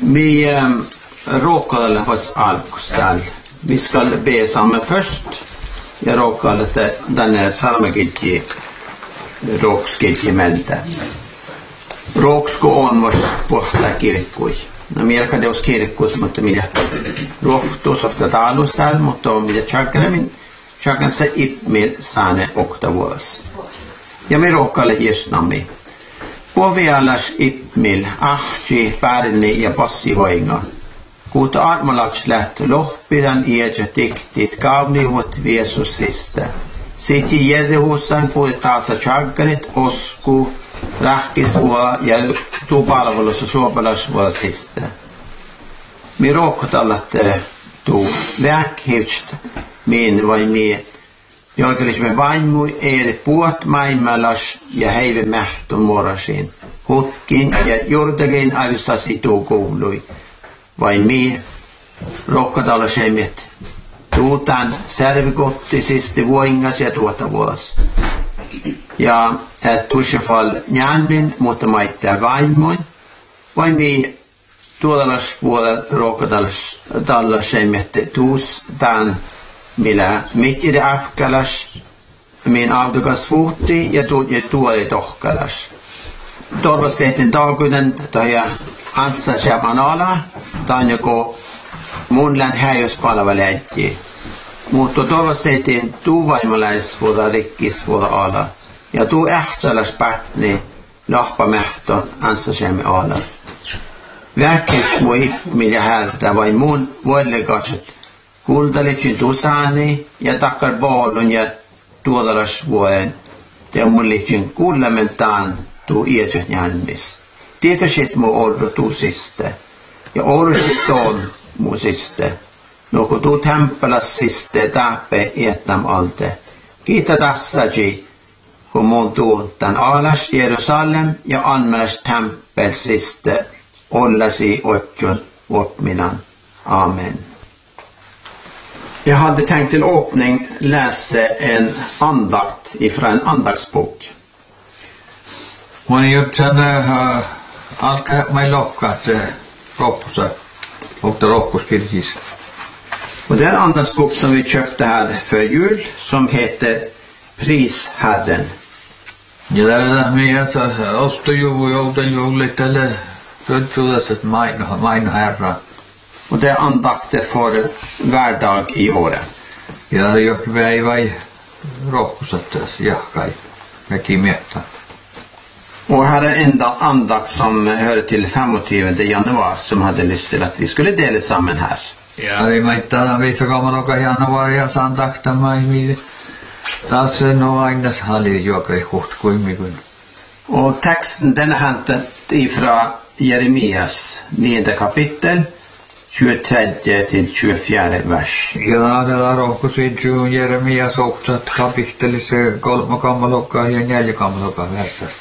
Vi råkade oss alkostall. Vi ska be sammen först. Jag råkade den salmegitji råkskitji melte. Råksko on vars pohla kirkkui. No mielkä teos kirkkuus, mutta minä rohtuus ofta taalustall, mutta on mitä tjaggan se ipmil sane oktavuolas. Ja me råkade jesnami. Povialas ipmil, ahti, pärni ja passivoinga. Kuuta armalaks läht lohpidan iäjä tiktit kauniivut viesusista. Siti jädehuusan kui taasa tjagganit osku, rahkisua ja tuu palvelussa suopalasvuosista. Mi råkkatallat tuu väkhivst min vai mi jolkelisme vaimui eri puot maimalas ja heive mähtun morasiin. Hutkin ja jordagin aivistasi tuu kuului. Vai mi råkkatallasemmit tuutan servikottisista vuoingas ja tuota vuos. Ja tuossa njänmin, mutta maittaa vaimoin. Vai mi tuodalas puolella råkkatallasemmit tuus tämän millä mittide afkalas min avdukas fuhti ja tuoli tohkalas. Torvastehtin taakuden toja anssa shamanala tämän joko munlän häijyspalveläjji. Mutta torvastehtin tuuvaimalais vuoda rikkis vuoda ala. Ja tuu ähtsalas pätni lahpamähto anssa shami ala. Väkkiks mui millä härtä vai mun vuodlegakset kuultalitsin tusani ja takkar boolun ja tuodalas vuoden. Te on mun liitsin kuulementaan tuu iäsyt jännis. Tietoisit mu orru tuu siste. Ja orrusit toon mu siste. No kun tuu temppelas siste täppe iätnam alte. Kiita tassaji kun mun tuu tän alas Jerusalem ja anmelas temppel siste. Ollasi otjon opminan. Amen. Jag hade tänkt till åpning läsa en andakt ifrån en andaktsbok. Mun jutsan alkaa mai lokkaat roppusa och roppuskirkis. Och det är en andaktsbok som vi köpte här för jul som heter Prisherren. Ja där med så ostu julet eller så att mein herra. Och det är andakter för vardag i året. Ja det är ju väi rohkusat jahkai väkimiettä. Och här är en andakt som hör till 25 januari som hade lust till att vi skulle dela samman här. Ja det maittaa viittokamanoka januaria andakta mai taas no aina hali juokri huhtkuimikun. Och texten den är hämtad ifrån Jeremias 9 kapitel 23 till 24 vers. Ja det är rohkusit Jeremias 8 kapittelissa 3 kammalokka ja 4 kammalokka versas.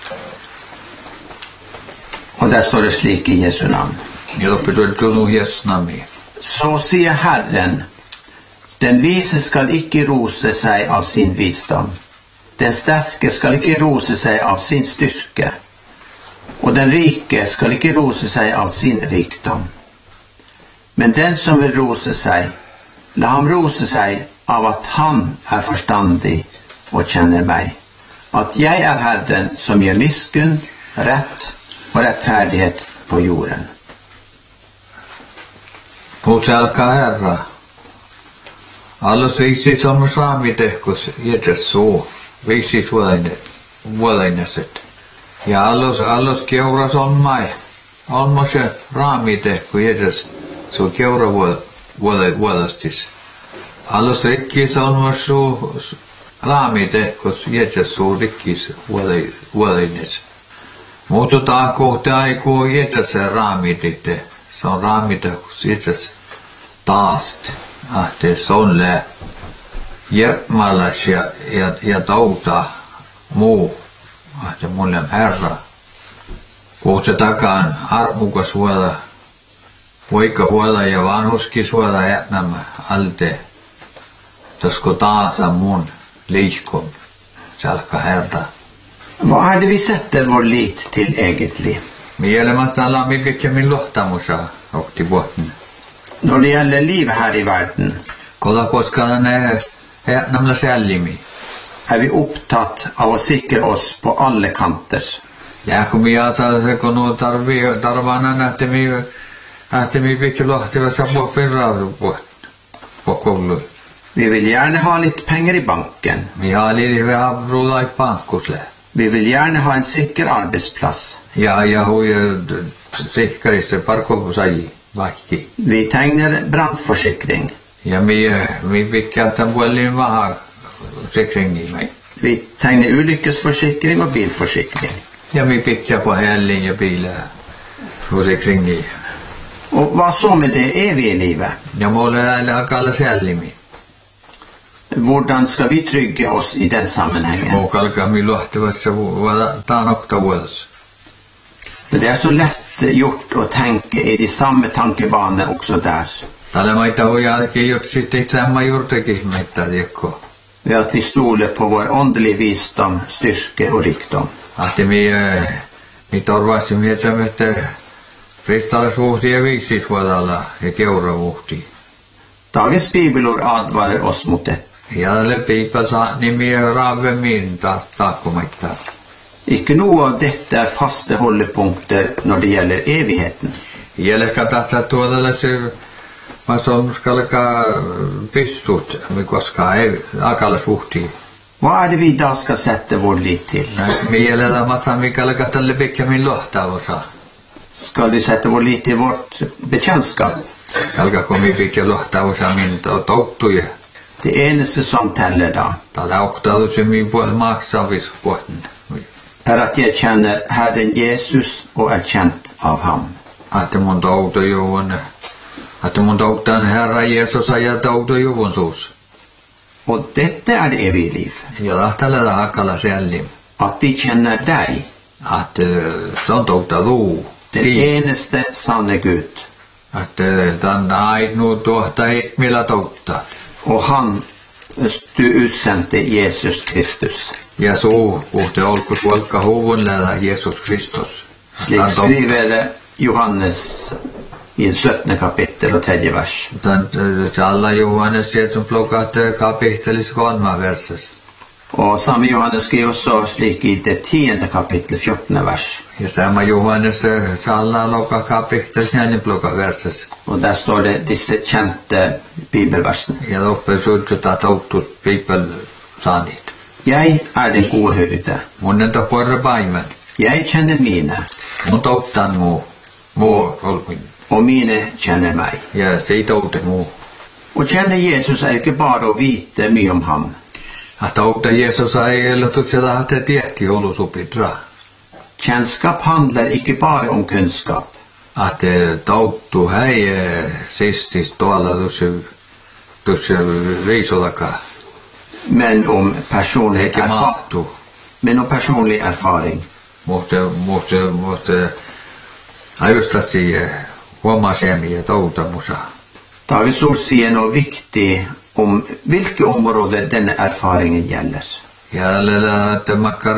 Och där står det slik i Jesu namn. Ja då Jesu namn. Så säger Herren, den vise skall icke rose sig av sin visdom. Den starke skall icke rose sig av sin styrka. Och den rike skall icke rose sig av sin rikdom. Men den som vill rose sig, låt han rose sig av att han är förstandig och känner mig. Att jag är Herren som gör miskunn, rätt och rättfärdighet på jorden. Puhutelkaa Herra. Allos viisi on saamitekos jätesuu. Viisi vuodainneset. Ja allos keuras on mai. On se raamitekko jätes. Se on keura vuodastis. Allos rikkis on su raamitekos jätesuu rikkis vuodainnes. Mutta taa kohta aikoo jätes raamititte. Se on raamitekos jätes taast. Ahte sonle järkmallas ja tauta muu. Ahte mulle Herra. Kohta takaan armukas vuoda. Poika vuoda ja vanhuskis vuoda jätnämä alte. Tasko taasa mun liikkom. Salka Herra. Vad är det vi sätter vår lit till eget liv? Mielemättä alla mikä min luottamusa okti botten. Når det gjelder livet her i verden, Kolla koska ne namla sällimi. er vi opptatt av å sikre oss på alle kanter. Ja kun minä saa se kun tarvana että mi mikä lohtiva sa på pinraudu på koulu. Vi vil gjerne ha litt penger i banken. Mi oli vähän ruudai pankkusle. Vi vil gjerne ha en sikker arbeidsplass. Ja hui sikkarisse parkopusai vaikki. Vi tegner brannforsikring. Ja mi pikkä tämän puolin vähän sikringi mig. Vi tegner ulykkesforsikring og bilforsikring. Ja mi pikkä på hällin ja bilar. Forsikringi. Og hva så med det evige livet? Ja mulle alkaa sällimi. Hvordan skal vi trygge oss i den sammenhengen? Och alkaa mi lohtivat se taanokta vuodas. Det er så lett gjort å tenke i de samme tankebanene også der. Tällä maita huijaakin just sitten itseämme juurtakin meitä tiekko. Ved at vi stoler på vår åndelige visdom, styrke og rikdom. Ahti mi torvasti mietämme, että kristallisuhti ja viiksisvuodalla ja keuravuhti. Dagens bibelord advarer oss mot det. Ja tälle piipä saa nimi raavemmin taas taakkomaita. Ikke noe av dette er faste holdepunkter når det gjelder evigheten. Jälkä tahtaa tuoda se mason skalka pissut, koska ei akalla suhti. Hva er det vi da skal sette vår lit til? Me jäljellä massa mikalka tälle pikemmin lohtavosa. Skal vi sette vår lit til vårt bekjentskap? Alkaa komi pikemmin lohtavosa min touttuja. Det eneste som teller da, Tällä oktadu se min puol maksavis puolen. er at jeg kjenner Herren Jesus og er kjent av ham. Että mun toutujuvun. Että mun touttan Herra Jeesus ja toutujuvun suus. Og dette er det evige liv. Ja tällä hakalla sellim. At de kjenner deg, Että se on toutadu. den eneste sanne Gud, Että tämän ainu tuohta ei millä touttaa. og han du utsendte Jesus Kristus. Ja så puhte olkus volka huvun läda Jesus Kristus. Slik skriver Johannes i 17. kapittel og 3. vers. Alla Johannes sier som plukkat kapittelis 3. verses. Og samme Johannes skriver også slik i det 10. kapittel 14. vers. Ja sama Johannes alla loka kapittelis 4. plukkat verses. Og der står det disse kjente bibelversene. Ja loppe sutsuta touttus people sanit. Jeg er den gode hyrde. Mun enta porra paimen. Jeg kjenner mine, Mun touttan muu olkuin. og mine kjenner meg. Ja se toute muu. Å kjenne Jesus er ikke bare å vite mye om ham. Att toutta Jeesus ei elotuksella hatte tietti olusupitra. Kjennskap handler ikke bare om kunnskap. Att touttu hei sistis tuolla tuossa viisolaka. Men om personlig Eikä mahtu. erfaring. Måste ajustasi huomasemi ja toutamusa. Dagens ord sier noe viktig om hvilke områder denne erfaringen gjelder. Ja lella että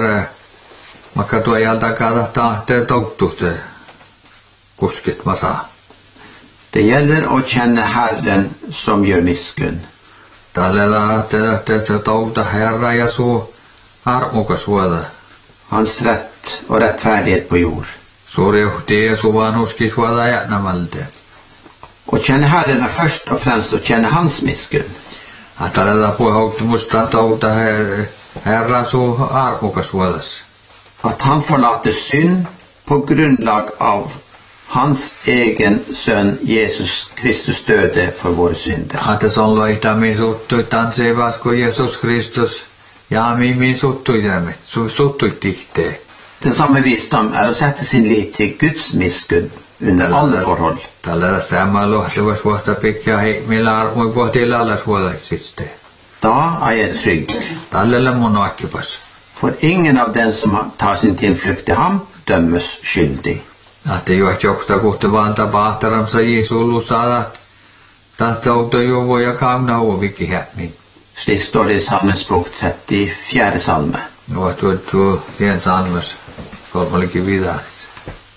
makkar tuo jaltakaa tahte touttute kuskit masa. Det gjelder å kjenne Herren som gjør miskunn. Tällä että touta Herra ja suu armokas vuoda. Hans rett og rettferdighet på jord. Suurjohti ja suvanuski vuoda jätnämältä. Å kjenne Herren er først og fremst å kjenne hans miskunn. Tällä puhutmusta touta Herra suu armokas vuodas. At han forlater synd på grunnlag av hans egen sønn Jesus Kristus døde for våre synder. Att se on loihtaa min suttui tanssivas kuin Jesus Kristus. Ja min suttui jämmet, suttui tihtee. Den samme visdom er å sette sin lit til Guds miskunn under alle forhold. Tällä sama lohtavas vuotta pikkia hei, millä armoi vuotiin allas vuodaisiste. Da er jeg trygg, Tällä mun oikeupas. for ingen av den som tar sin tilflukt til ham dømmes skyldig. Että johtaa kohta valta pahtaramsa Jeesullu saada. Tästä outo jo voi ja kauna huovikin hämmin. Slik står det i Salmens bok 34. salme. Tuo hien salmes. Kolmalikin vidaanis.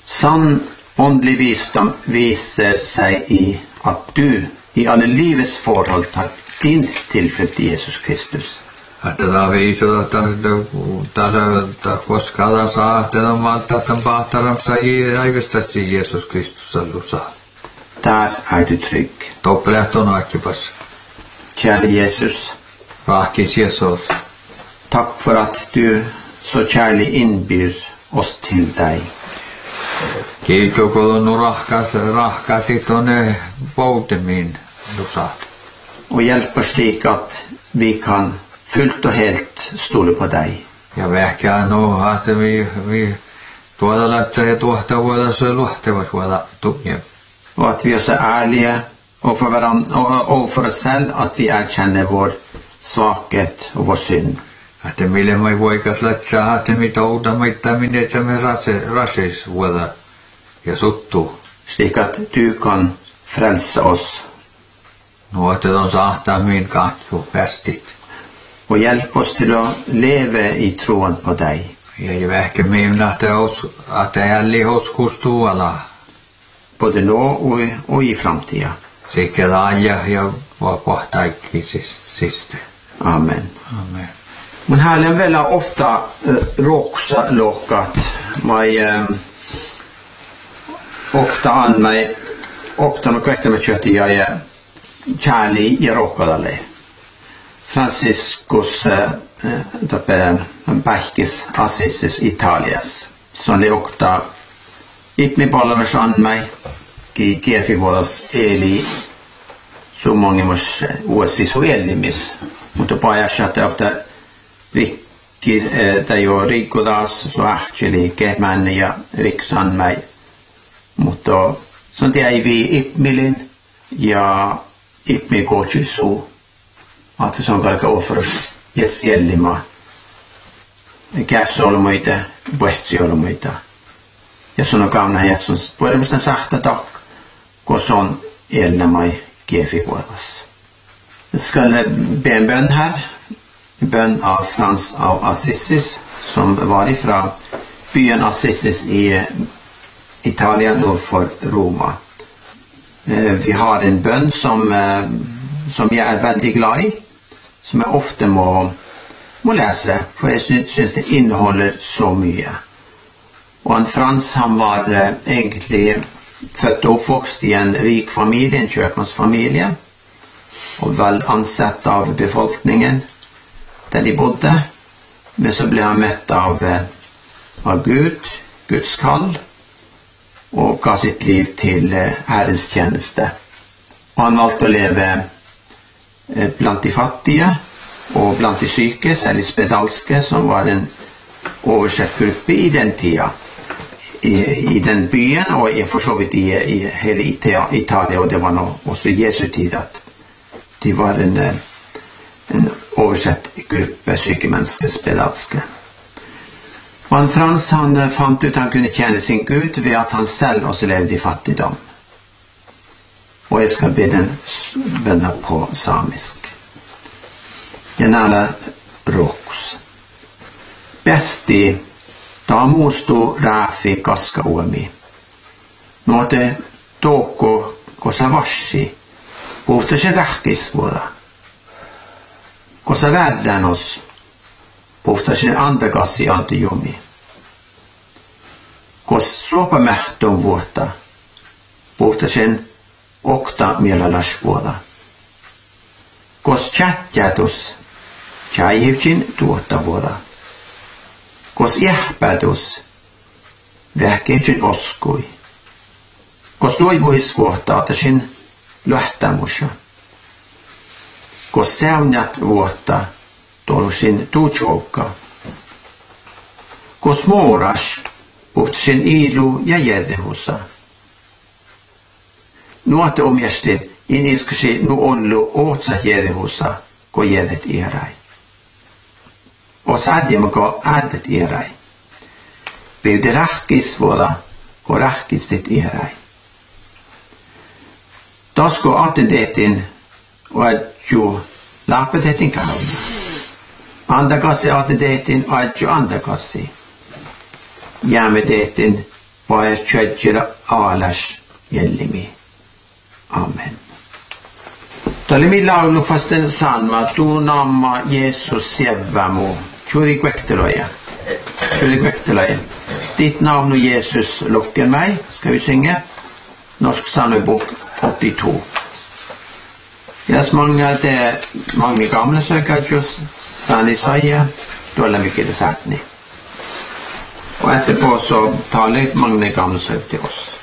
Sann åndelig visdom viser seg i at du i alle livets forhold tar din tilflukt i Jesus Kristus. Että viisoo, että koska da saa, että on malta pahtaramsa aivestasi Jesus Kristus allusa. Der du trygg. Toppelehto on akipas. Kjære Jesus, Rahkis Jesus. takk for at du så kjærlig innbyr oss til deg. Kiikko kolonu rahkasi tonne poutemiin lusat. Og hjelp oss slik at vi kan fullt og helt stole på deg. Ja vähkää no, että vi tuoda lähtsä ja tuohta vuoda se luhtevat vuoda tukje. Og at vi også er ærlige overfor oss selv, at vi erkjenner vår svakhet og vår synd. Että mille mai voikas lähtsä, että mitä ouda maittaminen, että me rasis vuoda ja suttu. Slik at du kan frelse oss. No, että on saattaa min kahju päästit. Og hjelp oss til å leve i troen på deg. Ja vähkä minä, että jälli hoskus tuolla. Både nå og i framtida. Sikä laaja ja pohtaikki siste. Amen. Amen. Men Herren velger ofte råksa låkat. Ofta no kaikki me tjötiä ja kärli ja råkadalle. Franciscus Pähkis Assisis Italias. Som oli okta itmi palvelus anmai ki kiefivuodas eli summongimus uudesti suelimis. Mutta pajasjata okta rikki jo rikkudas suahtjeli kehmänni ja riksanmai. Mutta se on vi ipmilin ja ipmi kochisu. Att se on kaikki offers jäljimä. Käfsolmuita, puhetsiolmuita. Ja se on kauna jätsuns. Puolemmasta sahta tak, kun se on elnämai kiefivuodas. Jag ska be en bön här. En bön av Frans av Assisi som var ifrån byen Assisi i Italien nord för Roma. Vi har en bön som jag är väldigt glad i, som jag ofta må läsa, för jag syns det innehåller så mycket. Och Frans, han var egentligen född och uppvuxen i en rik familj, en köpmansfamilj, och väl ansett av befolkningen där de bodde. Men så blev han mött av Guds kall, och gav sitt liv till Herrens tjänste. Och han valgte att leva bland de fattiga och bland de syke, särskilt spedalske, som var en översett grupp i den tiden. I den byen och för så vidt i hela Italien, och det var nog också Jesu tid att de var en översett grupp sykemennesker, spedalske. Och Frans, han fann ut han kunde tjäna sin Gud vid att han själv också levde i fattigdom. Och jag ska be den böna på samisk. Janala roks. Bästi taamuustu raafi kaska uomi. Nuote toko kosa vassi. Puhta se rahkisvuoda. Kosa värdänos. Puhta se antakassi antijumi. Kos suopamähtön vuotta. Puhta sen okta mielalasvuoda. Kos chatjatus. Tjaihivcin tuotta vuoda. Kos jähpätus. Vähkivcin oskui. Kos toivuis vuotta sin lähtämussa. Kos säunjat vuotta tolusin tuutsoukka. Kos muuras puhtasin iilu ja jädehusa. Nuote omiestin iniskasi nu ollu ootsa jädehusa, ko jädet iärai. Oot adjimako äädet iärai. Pyydi rahkisvuoda, ko rahkistit iärai. Tosko atendeetin oadju laapeteetin kauna. Andakassi atendeetin oadju andakassi. Jäämeteetin Bare kjødgjere alas gjellimi. Amen. Talimi laulu fasten salma tu namma Jesus jevvamu. Tjuri kvekteloja. Ditt navn og Jesus lukker meg, skal vi synge. Norsk salmebok 82. Jeg mange gamle søker just sani søye, da er mye det sagt ni. Og etterpå så taler mange gamle søk til oss.